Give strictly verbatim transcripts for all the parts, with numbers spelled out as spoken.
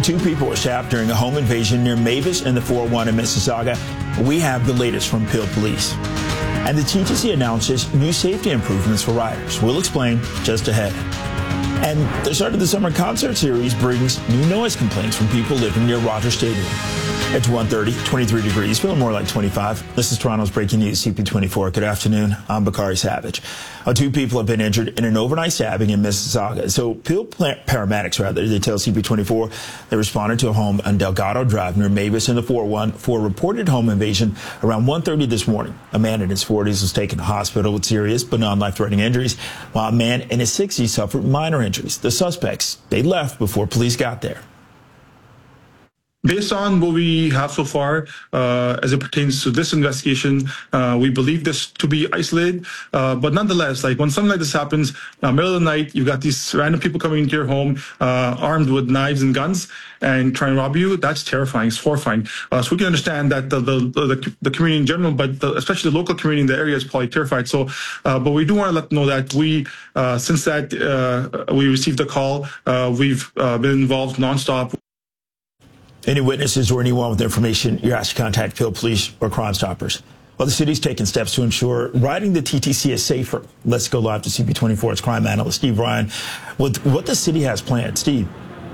Two people were shot during a home invasion near Mavis and the four oh one in Mississauga. We have the latest from Peel Police. And the T T C announces new safety improvements for riders. We'll explain just ahead. And the start of the summer concert series brings new noise complaints from people living near Rogers Stadium. It's one thirty, twenty-three degrees, feeling more like twenty-five. This is Toronto's Breaking News, C P twenty-four. Good afternoon. I'm Bakari Savage. Uh, two people have been injured in an overnight stabbing in Mississauga. So Peel paramedics, rather, they tell C P twenty-four they responded to a home on Delgado Drive near Mavis in the four oh one for a reported home invasion around one thirty this morning. A man in his forties was taken to hospital with serious but non-life-threatening injuries, while a man in his sixties suffered minor injuries. The suspects, they left before police got there. Based on what we have so far, uh, as it pertains to this investigation, uh, we believe this to be isolated. Uh, but nonetheless, like when something like this happens, uh, middle of the night, you've got these random people coming into your home, uh, armed with knives and guns and trying to rob you. That's terrifying. It's horrifying. Uh, so we can understand that the, the, the, the community in general, but the, especially the local community in the area is probably terrified. So, uh, but we do want to let them know that we, uh, since that, uh, we received the call, uh, we've, uh, been involved nonstop. Any witnesses or anyone with information, you're asked to contact Peel Police or Crime Stoppers. Well, the city's taken steps to ensure riding the T T C is safer. Let's go live to C P twenty-four's crime analyst, Steve Ryan, with what the city has planned. Steve.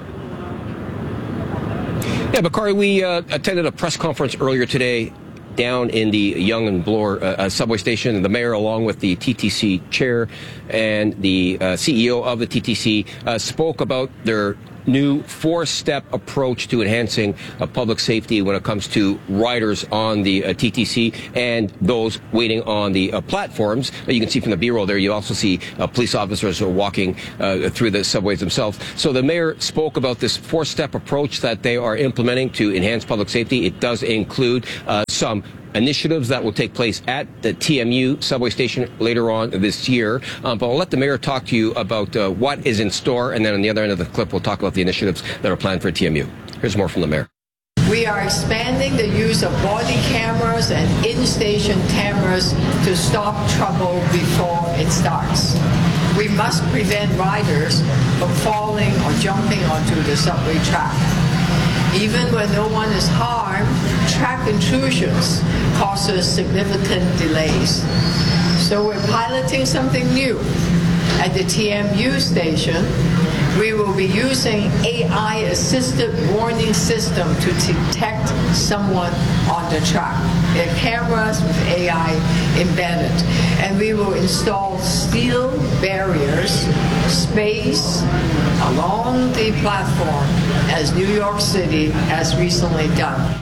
Yeah, Bakari, we uh, attended a press conference earlier today down in the Yonge and Bloor uh, subway station, and the mayor, along with the T T C chair and the uh, C E O of the T T C, uh, spoke about their new four-step approach to enhancing uh, public safety when it comes to riders on the uh, T T C and those waiting on the uh, platforms. Uh, you can see from the B-roll there, you also see uh, police officers who are walking uh, through the subways themselves. So the mayor spoke about this four-step approach that they are implementing to enhance public safety. It does include uh, some initiatives that will take place at the T M U subway station later on this year. Um, but I'll let the mayor talk to you about uh, what is in store, and then on the other end of the clip, we'll talk about the initiatives that are planned for T M U. Here's more from the mayor. We are expanding the use of body cameras and in-station cameras to stop trouble before it starts. We must prevent riders from falling or jumping onto the subway track. Even when no one is harmed, track intrusions causes significant delays. So we're piloting something new. At the T M U station, we will be using A I-assisted warning system to detect someone on the track. There are cameras with A I embedded. And we will install steel barriers, space along the platform, as New York City has recently done.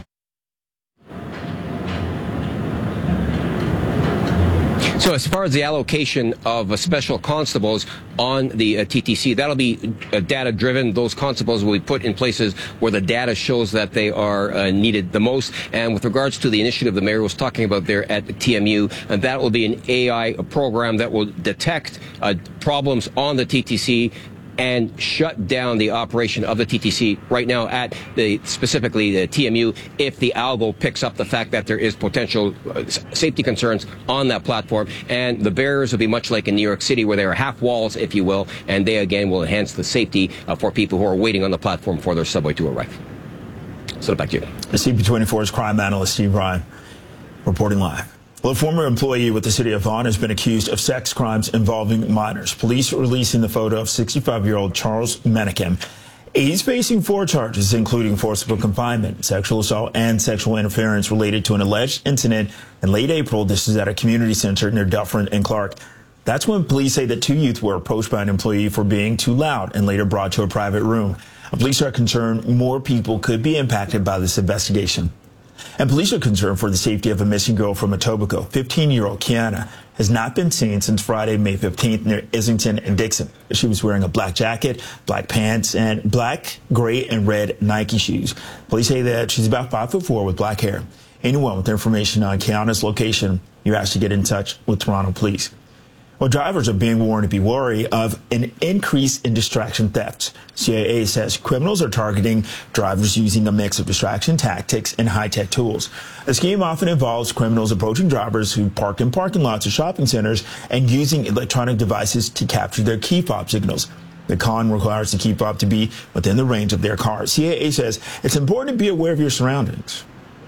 So as far as the allocation of uh, special constables on the uh, T T C, that'll be uh, data-driven. Those constables will be put in places where the data shows that they are uh, needed the most. And with regards to the initiative the mayor was talking about there at the T M U, and that will be an A I program that will detect uh, problems on the T T C and shut down the operation of the T T C right now at the specifically the T M U if the algo picks up the fact that there is potential uh, safety concerns on that platform. And the barriers will be much like in New York City, where there are half walls, if you will, and they again will enhance the safety uh, for people who are waiting on the platform for their subway to arrive. So back to you. The C P twenty-four's crime analyst, Steve Ryan, reporting live. Well, a former employee with the city of Vaughan has been accused of sex crimes involving minors. Police releasing the photo of sixty-five-year-old Charles Menachem. He's facing four charges, including forcible confinement, sexual assault, and sexual interference related to an alleged incident in late April. This is at a community center near Dufferin and Clark. That's when police say that two youth were approached by an employee for being too loud and later brought to a private room. Police are concerned more people could be impacted by this investigation. And police are concerned for the safety of a missing girl from Etobicoke. fifteen-year-old Kiana has not been seen since Friday, May fifteenth, near Islington and Dixon. She was wearing a black jacket, black pants, and black, gray, and red Nike shoes. Police say that she's about five foot four with black hair. Anyone with information on Kiana's location, you're asked to get in touch with Toronto Police. Well, drivers are being warned to be wary of an increase in distraction thefts. C I A says criminals are targeting drivers using a mix of distraction tactics and high-tech tools. The scheme often involves criminals approaching drivers who park in parking lots of shopping centers and using electronic devices to capture their key fob signals. The con requires the key fob to be within the range of their car. C A A says it's important to be aware of your surroundings.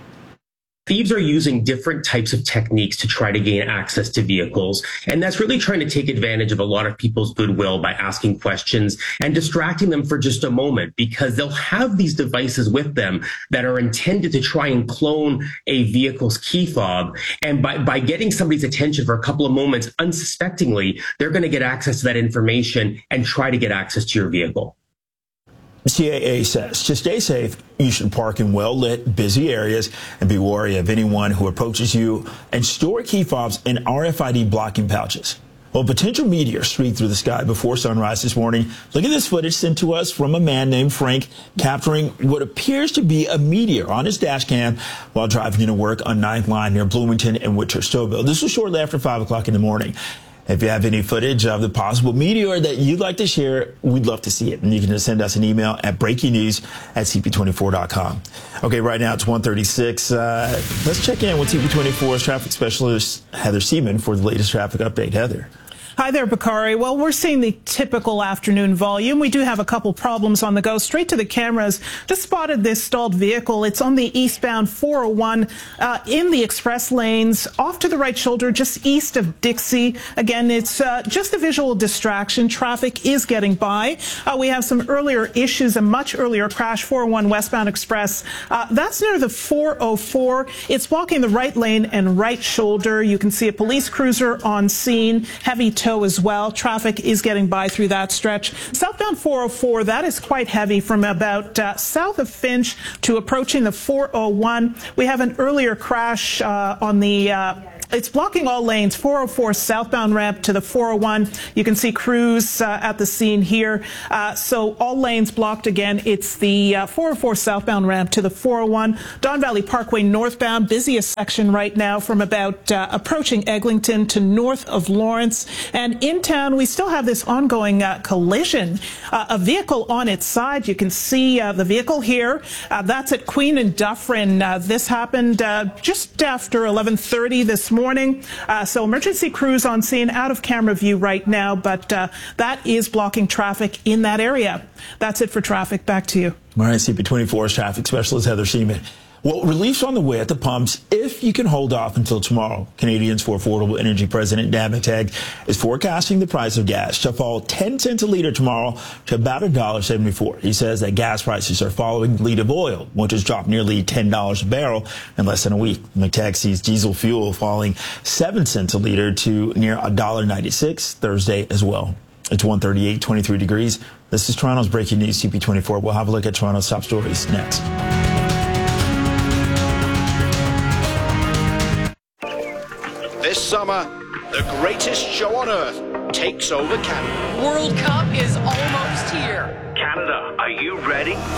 Thieves are using different types of techniques to try to gain access to vehicles, and that's really trying to take advantage of a lot of people's goodwill by asking questions and distracting them for just a moment, because they'll have these devices with them that are intended to try and clone a vehicle's key fob, and by, by getting somebody's attention for a couple of moments unsuspectingly, they're going to get access to that information and try to get access to your vehicle. C A A says to stay safe, you should park in well-lit, busy areas and be wary of anyone who approaches you, and store key fobs in R F I D blocking pouches. Well, potential meteor streaked through the sky before sunrise this morning. Look at this footage sent to us from a man named Frank capturing what appears to be a meteor on his dash cam while driving into work on ninth Line near Bloomington and Winter-Stouffville. This was shortly after five o'clock in the morning. If you have any footage of the possible meteor that you'd like to share, we'd love to see it. And you can just send us an email at breaking news at C P twenty-four dot com. Okay, right now it's one thirty-six. Uh, let's check in with C P twenty-four's traffic specialist, Heather Seaman, for the latest traffic update. Heather. Hi there, Bakari. Well, we're seeing the typical afternoon volume. We do have a couple problems on the go. Straight to the cameras. Just spotted this stalled vehicle. It's on the eastbound four oh one uh, in the express lanes, off to the right shoulder, just east of Dixie. Again, it's uh, just a visual distraction. Traffic is getting by. Uh, we have some earlier issues, a much earlier crash, four oh one westbound express. Uh, that's near the four oh four. It's blocking the right lane and right shoulder. You can see a police cruiser on scene, heavy tow as well. Traffic is getting by through that stretch. Southbound four oh four, that is quite heavy from about uh, south of Finch to approaching the four oh one. We have an earlier crash uh, on the uh, It's blocking all lanes, four oh four southbound ramp to the four oh one. You can see crews uh, at the scene here. Uh, so all lanes blocked again. It's the uh, four oh four southbound ramp to the four oh one. Don Valley Parkway northbound, busiest section right now from about uh, approaching Eglinton to north of Lawrence. And in town, we still have this ongoing uh, collision. Uh, a vehicle on its side. You can see uh, the vehicle here. Uh, that's at Queen and Dufferin. Uh, this happened uh, just after eleven thirty this morning. morning. Uh, so emergency crews on scene, out of camera view right now, but uh, that is blocking traffic in that area. That's it for traffic. Back to you. All right, C P twenty-four's traffic specialist Heather Seaman. Well, relief's on the way at the pumps if you can hold off until tomorrow. Canadians for Affordable Energy President Dan McTeague is forecasting the price of gas to fall ten cents a liter tomorrow to about one dollar seventy-four. He says that gas prices are following the lead of oil, which has dropped nearly ten dollars a barrel in less than a week. McTeague sees diesel fuel falling seven cents a liter to near one dollar ninety-six Thursday as well. It's one thirty-eight, twenty-three degrees. This is Toronto's Breaking News, C P twenty-four. We'll have a look at Toronto's top stories next. This summer, the greatest show on earth takes over Canada. World Cup is almost here. Canada, are you ready?